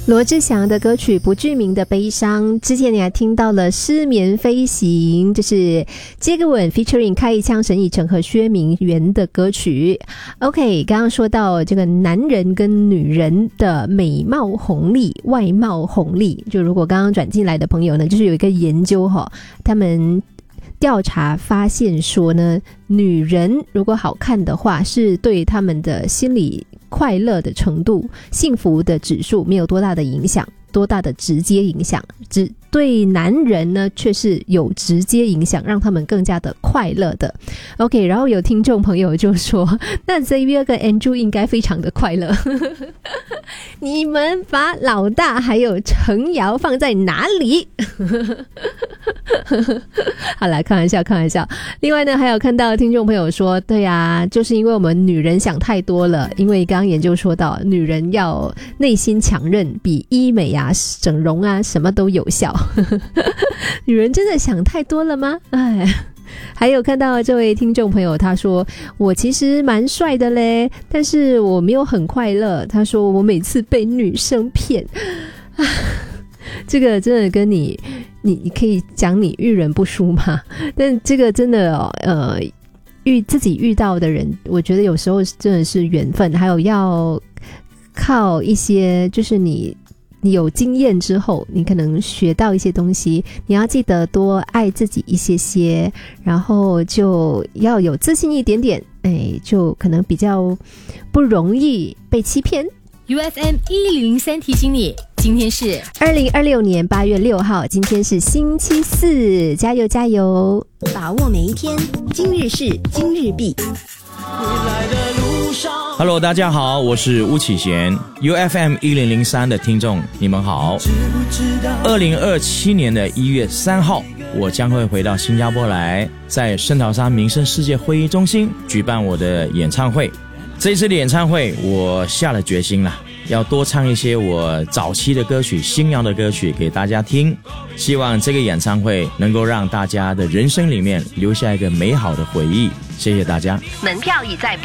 罗志祥的歌曲《不具名的悲伤》，之前你还听到了《失眠飞行》，这是接个吻 featuring 开一枪沈以诚和薛明媛的歌曲。 OK， 刚刚说到这个男人跟女人的美貌红利、外貌红利，就如果刚刚转进来的朋友呢，就是有一个研究他们调查发现说呢，女人如果好看的话，是对他们的心理快乐的程度、幸福的指数没有多大的影响，多大的直接影响，只对男人呢却是有直接影响，让他们更加的快乐的。 OK， 然后有听众朋友就说，那 Xavier 跟 Andrew 应该非常的快乐你们把老大还有程瑶放在哪里好啦，开玩笑。另外呢，还有看到听众朋友说，对啊，就是因为我们女人想太多了，因为刚刚研究说到，女人要内心强韧，比医美啊、整容啊什么都有效女人真的想太多了吗？哎，还有看到这位听众朋友，他说我其实蛮帅的嘞，但是我没有很快乐。他说我每次被女生骗这个真的跟你可以讲你遇人不淑吗？但这个真的自己遇到的人，我觉得有时候真的是缘分，还有要靠一些，就是你有经验之后，你可能学到一些东西，你要记得多爱自己一些，然后就要有自信一点点，就可能比较不容易被欺骗。 UFM 1003提醒你，今天是 2026年8月6号，今天是星期四，加油加油， 把握每一天，今日事今日毕。 Hello， 大家好，我是巫启贤 ，UFM 1003的听众，你们好。2027年的1月3号，我将会回到新加坡来，在圣淘沙民生世界会议中心举办我的演唱会。这一次的演唱会，我下了决心了，要多唱一些我早期的歌曲、新谣的歌曲给大家听。希望这个演唱会能够让大家的人生里面留下一个美好的回忆。谢谢大家。 门票已在